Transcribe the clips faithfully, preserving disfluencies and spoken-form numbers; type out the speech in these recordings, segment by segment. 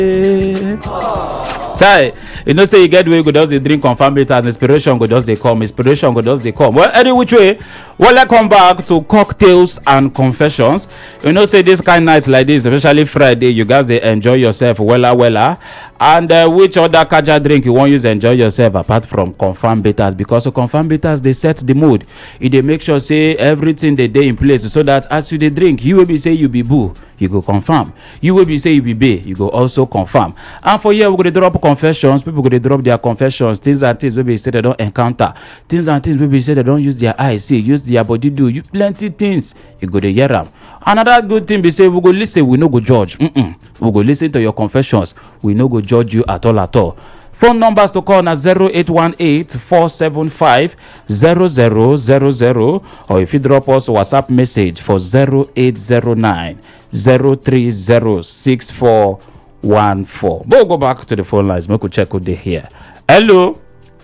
Chai, you know, say you get way go just dey drink confirm it as inspiration go just dey come, inspiration go just dey come. Well, any which way, well, let's come back to cocktails and confessions. You know, say this kind nights like this, especially Friday, you guys they enjoy yourself wella wella. And uh, which other kaja drink you want use enjoy yourself apart from confirm bitters? Because so confirm bitters they set the mood. It they make sure say everything they day in place so that as you they drink, you will be say you be boo, you go confirm. You will be say you be bae, you go also confirm. And for here we go to drop confessions. People go to drop their confessions. Things and things maybe say they don't encounter. Things and things maybe say they don't use their eyes see, use their body do. You plenty things. You go to hear them. Another good thing be say we go listen. We no go judge. Mm-mm. We go listen to your confessions. We no go judge you at all at all. Phone numbers to call na zero eight one eight four seven five zero zero zero zero, or if you drop us WhatsApp message for zero eight zero nine zero three zero six four one four. We'll go back to the phone lines. Make we check who they here. Hello.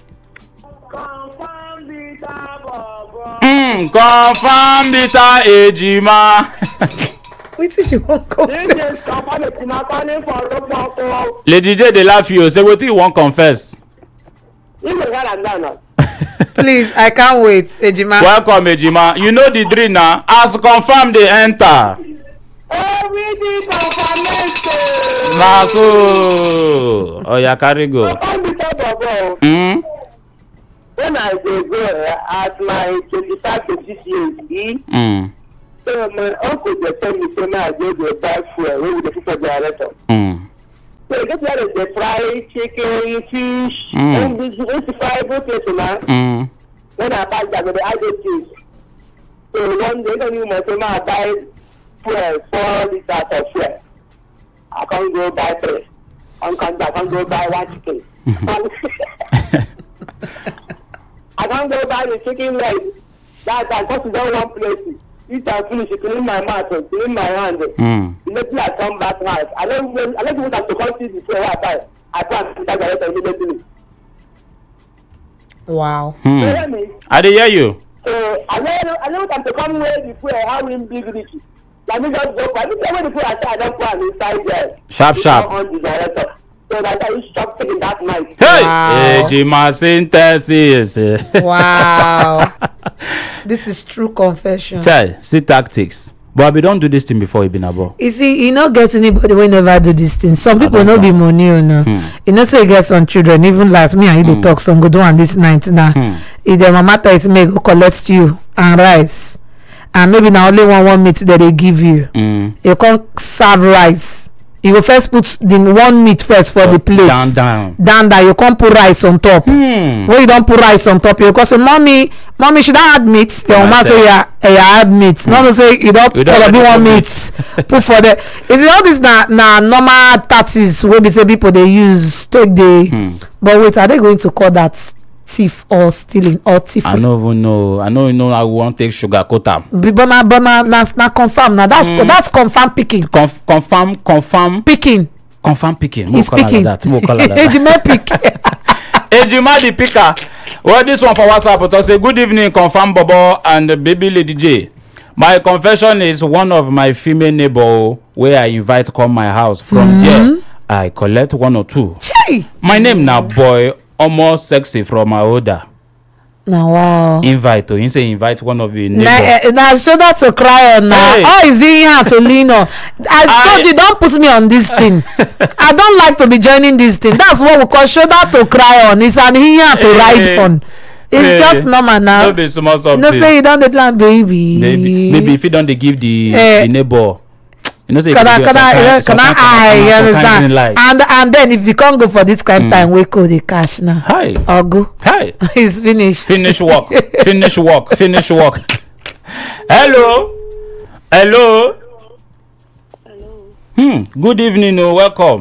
Confirm the Bobo. Mm, confirm Mister Ejima. Wait till you won't go. Lady J, they laugh you. Say what you want confess. Please, I can't wait, Ejima. Welcome, Ejima. You know the dream now. As confirmed, they enter. Everything confirmation. Na so. Oh, yeah, carry go. Confirm the Bobo. Hmm. When I dey go at my twenty-five to six years, Hmm. so my uncle dey tell me say na I go dey buy fuel wey we dey put for generator. Hmm. So you get where they fry chicken, fish, Mm. and this fry both places now. Hmm. When I buy that, they add those things. So one day, don't even say, I buy fuel, four liters of fuel. I can't go buy three. I can't, I can't go buy one chicken. I can't go buy the chicken leg. That I got to go one place. Eat and finish, you clean my mouth, clean my hand. Hmm. Immediately I come back house. I don't even, I don't even have to come see the fuel I buy. I can't see that director immediately. Wow. You Hmm. hear me? I did hear you. So I don't, I don't have to come where the fuel, how in big rich. Let me just go. I think when the fuel I say I don't put am inside there. Sharp, It's sharp. not on the director. So that I stop taking that night. Hey, Wow. Ejima synthesis. Wow. This is true confession. Chai, see tactics. But we don't do this thing before you been abo. You see, you no get anybody wey never do this thing. Some people no be money, you know. Hmm. You know, say you get some children, even like me and you dey talk, some go do on this night now. Hmm. If their mama tell you, make go collect stew and rice, and maybe na only one one meat that they give you, Hmm. you come serve rice. You go first put the one meat first for the plate. Down, down. Down that you come put rice on top. Hmm. When you don't put rice on top, you go say, mommy, mommy, should I add meat? Your mama say, yeah, yeah, add meat. Mm. Not to say you don't You put don't be one put meat. Put for the. Is it all this na na normal tactics wey be say people they use take the. Hmm. But wait, are they going to call that thief or stealing or thief? I don't even know. I don't know. I want to take sugar coat am. But na but na na na confirm. Now that's Mm. that's confirm picking. Conf, confirm, confirm, Picking. confirm picking. It's picking. That. Mo call her that. Ejima pick. Ejima the picker. Well, this one for WhatsApp. It say, good evening, confirm Bobo and baby Lady J. My confession is one of my female neighbor where I invite come my house. From mm-hmm. there, I collect one or two. Chey. My name now boy, almost sexy from my order. Now wow. Invite to him say invite one of your neighbor. Na na shoulder to cry on now. Hey. How is he here to lean on? I, I- told you don't put me on this thing. I don't like to be joining this thing. That's what we call shoulder to cry on. It's an here to Hey. ride on. It's Hey. just normal now. No be small something. No say you don't dey plan baby. Maybe maybe if you don't they give the, Eh. the neighbor. You know say Can I, you give can I, some kind- can some I, kind- I, some you kind understand? green light. And and then if you can't go for this kind of time, we call the cash now. Hi. Or go. Hi. It's finished. Finish work. Finish work. Finish work. Hello. Hello. Hello. Hmm. Good evening. Oh, welcome.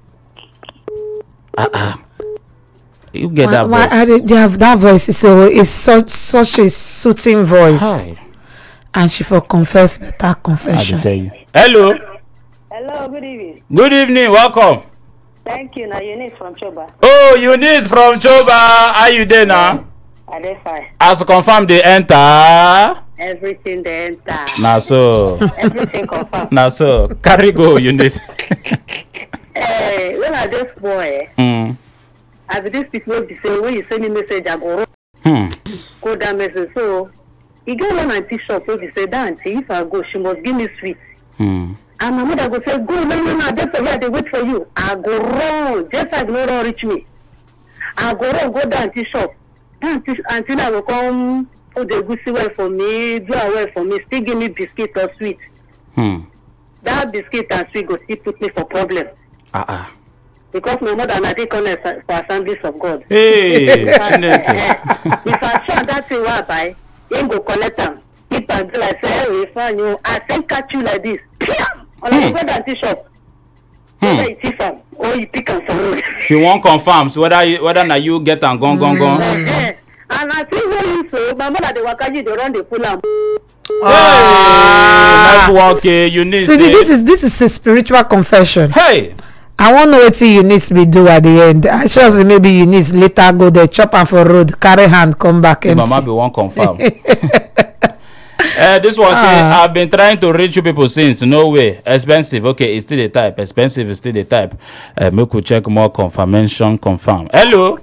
Ah uh-uh. You get that Why, why, I, voice. they have that voice. is So it's such such a soothing voice. Hi. And she for confess better I confession. will tell you. Hello. Hello, good evening. Good evening. Welcome. Thank you. Now, Eunice from Choba. Oh, Eunice from Choba. How you there now? Are they fine? As confirmed, they enter. Everything they enter. Na so. Everything confirmed. Na so. Carry go, Eunice. Eh, when I just boy, Mm. I be this people be say when you send me message, I go Hmm. go that message. So you get one auntie shop where you say that auntie, if I go, she must give me sweet. Hmm. And my mother go say, go, no, no, no, just here, they wait for you. I go run, just like no run reach me. I go run, go down to shop. Auntie, auntie now will come, put the goosey well for me, do a well for me, still give me biscuit or sweet. Hmm. That biscuit and sweet go still put me for problem. Ah ah. Because my mother and I take on for Assemblies of God. Hey, Chineke. If I show that thing where I buy, he go collect them. If I do like say, hey, if I you, I think catch you like this. Or like go down to shop. Whether you thief am or you pick am for road. She won't confirm so whether you, whether na you get am gone gone gone. And I think when you so, my mother they waka you, they run the pull am. Hey, network, eh, you need. See, this is this is a spiritual confession. Hey. I wan know wetin Eunice be do at the end. I sure say maybe Eunice later go there chop am for road, carry hand come back empty. Mama be one confirm. Uh, this one say Ah. I've been trying to reach you people since no way expensive. Okay, it's still the type expensive is still the type. Uh, make we check more confirmation confirm. Hello.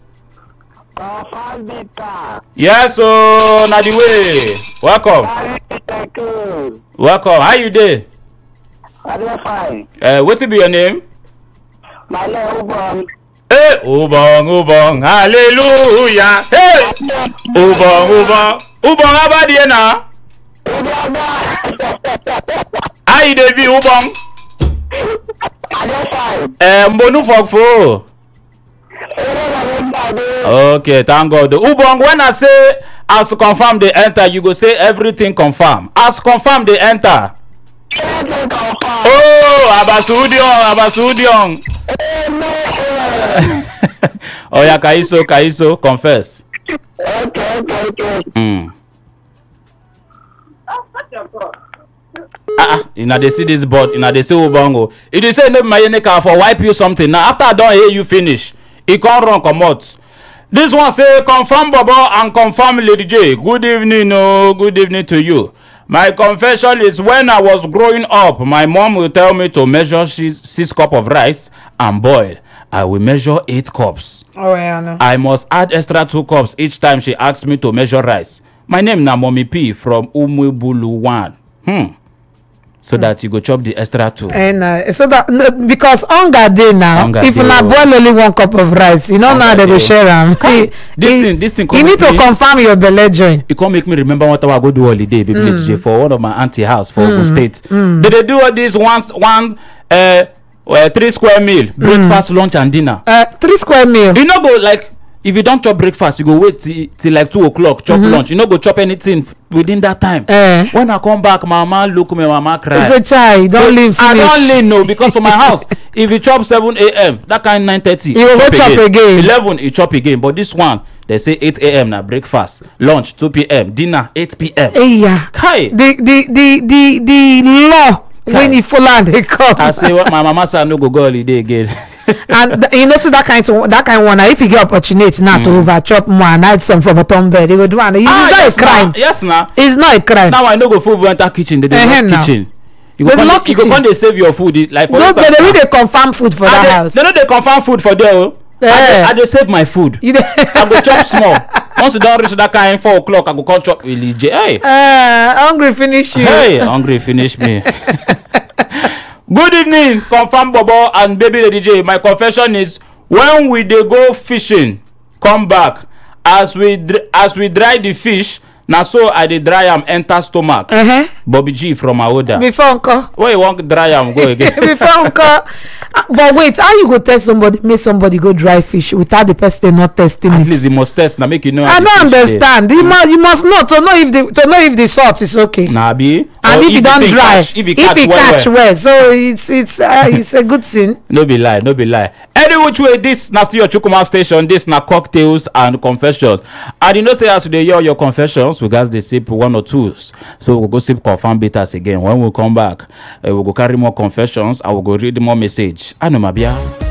Yes, so na the way. Welcome. Welcome. How you dey? I'm fine. Uh, wetin be your name? My name Ubon. Hey, Ubong, Ubong, hallelujah. Hey, Ubong, Ubong, Ubong, how about you now? How you dey be, Ubong? I'm fine. Eh, mbonu fokfo. Okay, thank God. Ubong, when I say as confirm they enter, you go say everything confirm. As confirm they enter. Oh, Abasudion, Abasudion. Oh yeah, Kaiso, Kaiso, confess. Okay, okay, okay. Mm. Ah, ah, you know they see this board, you know they say Ubongo. If they say no, my car for wipe you something. Now after I don't hear you finish, it can't run come out. This one say confirm Bobo and confirm Lady J. Good evening, oh, good evening to you. My confession is when I was growing up, my mom will tell me to measure six, six cups of rice and boil. I will measure eight cups. Oh yeah, I know. I must add extra two cups each time she asks me to measure rice. My name na Mommy P from Umwebulu one. Hmm. So hmm. that you go chop the extra two. And uh, so that no, because hunger dey now. Hunger if dey, una oh. boil only one cup of rice, you know Hunger now they go dey, oh. share am. This thing, this thing. You need to me, confirm your belle join. It can't make me remember what I go do holiday, baby mm. D J, for one of my auntie house for Ogun Mm. State. Mm. Did they do all this once one uh, uh three square meal, breakfast, lunch, and dinner? Uh, three square meal. You know go like if you don't chop breakfast, you go wait till, till like two o'clock, chop mm-hmm. lunch. You know go chop anything f- within that time. Eh. When I come back, my mama look me, my mama cry. It's a child. Don't So, leave I finish. don't leave no because for my house, if you chop seven a.m., that kind nine thirty, You go chop again. eleven, you chop again. But this one, they say eight a.m. na breakfast, lunch two p.m., dinner eight p.m. Hey, yeah. Kai. The the the the the law when you follow and they come. I say what my mama say I no go go holiday again. And th- you know, see that kind of that kind of one. Now, if you get opportunity now mm. to over chop more and add some for bottom bed, you go do it. It's ah, not yes, a crime. Na. Yes, now. It's not a crime. Now I no go full enter kitchen. They dey Uh-huh, lock now. kitchen. You They go come, lock you go kitchen. come dey save your food. Like for No, they instance, dey now, really confirm food for I that dey- house. They no dey confirm food for there. Oh. I Eh. dey I dey save my food. You dey- I go chop small. Once you don reach that kind four o'clock, I go come chop with Lily J. Hey, Uh, hungry finish you. hey, hungry finish me. Good evening, confirm Bobo and baby Lady J. My confession is when we dey go fishing, come back as we dr- as we dry the fish. Na so I dey dry am enter stomach. Uh-huh. Bobby G from Aoda. Before uncle. Where you want dry am go again? Before uncle. Uh, but wait, how you go test somebody? Make somebody go dry fish without the person not testing At it. least you must test na make you know. I how the don't fish dey. understand. You must you must know to know if the to know if the salt is okay. Na be. And Or if it the don't thing dry, catch, if it if catch it well, catch well. well, so it's it's uh, it's a good thing. No be lie, no be lie. Any which way, this na still your Chukuma station. This na cocktails and confessions. And you know say as we dey hear your confessions, we guys dey sip one or two. So we go sip confirm bitters again. When we come back, uh, we go carry more confessions and we go read more message. I know my bia.